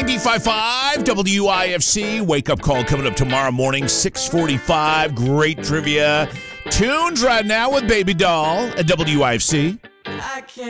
95.5 WIFC. Wake up call coming up tomorrow morning, 6:45. Great trivia. Tunes right now with Baby Doll at WIFC.